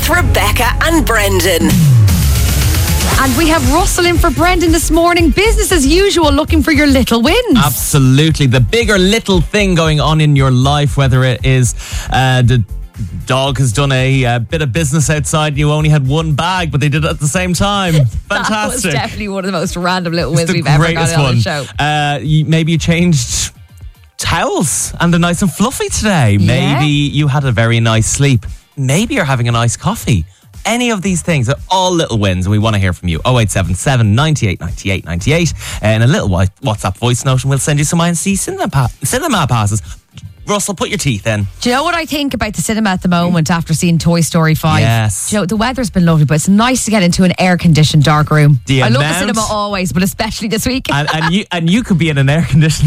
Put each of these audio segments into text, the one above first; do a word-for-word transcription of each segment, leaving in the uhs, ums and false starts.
with Rebecca and Brendan. And we have Russell in for Brendan this morning. Business as usual, looking for your little wins. Absolutely. The big or little thing going on in your life, whether it is uh, the dog has done a uh, bit of business outside and you only had one bag, but they did it at the same time. Fantastic. That was definitely one of the most random little wins it's the we've ever got on one. the show. Uh, you, maybe you changed towels and they're nice and fluffy today. Yeah. Maybe you had a very nice sleep. Maybe you're having a nice coffee. Any of these things are all little wins, and we want to hear from you. oh eight seven seven, nine eight, nine eight, nine eight. And a little WhatsApp voice note, and we'll send you some I N C cinema, pa- cinema passes. Russell, put your teeth in. Do you know what I think about the cinema at the moment after seeing Toy Story five? Yes. Do you know, the weather's been lovely, but it's nice to get into an air-conditioned dark room. The I love the amount- cinema always, but especially this week. and, and you and you could be in an air-conditioned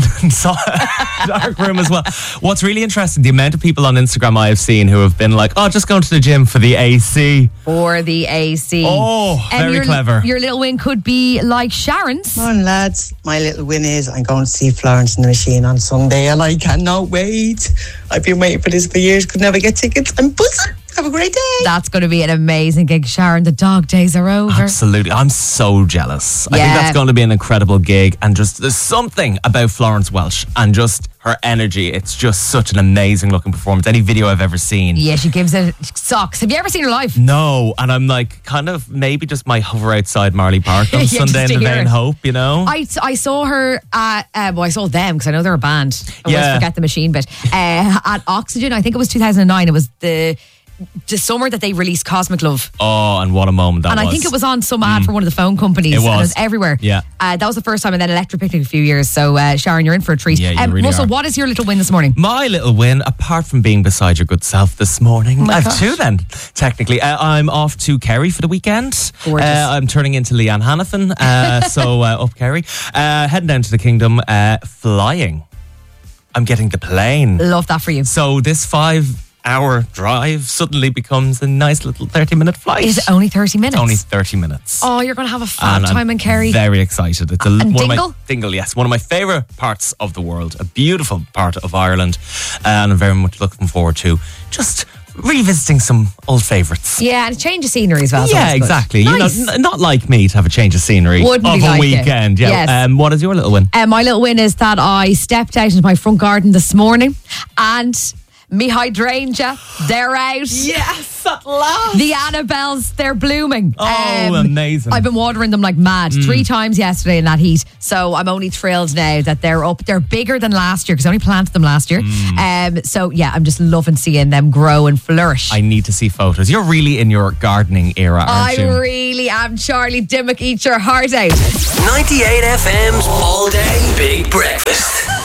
dark room as well. What's really interesting, the amount of people on Instagram I have seen who have been like, oh, just going to the gym for the A C. Or the A C. Oh, And very your, clever. Your little win could be like Sharon's. Come on, lads. My little win is I'm going to see Florence and the Machine on Sunday, and I cannot wait. I've been waiting for this for years, could never get tickets. I'm buzzing. Have a great day. That's going to be an amazing gig, Sharon. The dog days are over. Absolutely. I'm so jealous. I Yeah. think that's going to be an incredible gig. And just there's something about Florence Welch and just her energy. It's just such an amazing looking performance. Any video I've ever seen. Yeah, she gives it socks. Have you ever seen her live? No. And I'm like, kind of maybe just my hover outside Marley Park on Yeah, Sunday just in to the hear Vain it. Hope, you know? I, I saw her at, uh, well, I saw them because I know they're a band. I always Yeah. forget the machine bit. Uh, at Oxygen, I think it was two thousand nine. It was the the summer that they released Cosmic Love. Oh, and what a moment that and was. I think it was on some ad for one of the phone companies. It And it was. was everywhere. Yeah. Uh, that was the first time, and then Electric Picnic a few years. So, uh, Sharon, you're in for a treat. Yeah, you um, really Russell, are. what is your little win this morning? My little win, apart from being beside your good self this morning, my I have gosh. two then, technically. Uh, I'm off to Kerry for the weekend. Gorgeous. Uh, I'm turning into Leanne Hannafin, uh, so uh, up Kerry. Uh, heading down to the kingdom, uh, flying. I'm getting the plane. Love that for you. So this five hour drive suddenly becomes a nice little thirty minute flight. Is it only thirty minutes? It's only thirty minutes. Oh, you're going to have a fab And I'm time in Kerry. Very excited. It's a, And one Dingle? Of my, Dingle, yes. One of my favourite parts of the world. A beautiful part of Ireland. And I'm very much looking forward to just revisiting some old favourites. Yeah, and a change of scenery as well. so Yeah, that's good. exactly. You know, Nice. n- not like me to have a change of scenery Wouldn't of be a like it. weekend. Yeah. Yes. Um, what is your little win? Um, my little win is that I stepped out into my front garden this morning and me hydrangea, they're out. Yes, at last. The Annabelles, they're blooming. Oh, amazing. I've been watering them like mad three times yesterday in that heat. So I'm only thrilled now that they're up. They're bigger than last year because I only planted them last year. Um, so yeah, I'm just loving seeing them grow and flourish. I need to see photos. You're really in your gardening era, aren't I you? really am. Charlie Dimmock, eat your heart out. ninety-eight F M's All Day Big Breakfast.